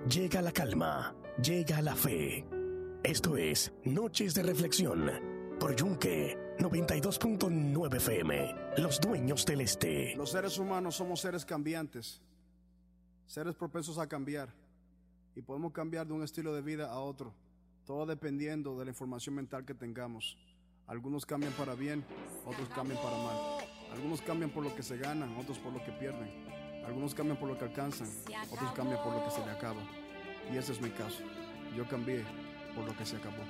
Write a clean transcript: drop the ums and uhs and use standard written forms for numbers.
llega la calma, llega la fe. Esto es Noches de Reflexión por Yunque 92.9 FM, los dueños del este. Los seres humanos somos seres cambiantes, seres propensos a cambiar, y podemos cambiar de un estilo de vida a otro, todo dependiendo de la información mental que tengamos. Algunos cambian para bien, otros cambian para mal. Algunos cambian por lo que se ganan, otros por lo que pierden. Algunos cambian por lo que alcanzan, otros cambian por lo que se le acaba. Y ese es mi caso. Yo cambié por lo que se acabó.